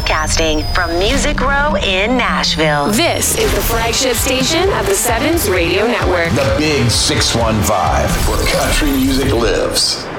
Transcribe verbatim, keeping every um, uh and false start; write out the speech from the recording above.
Broadcasting from Music Row in Nashville. This is the flagship station of the Sevens Radio Network. The Big six one five, where country music lives.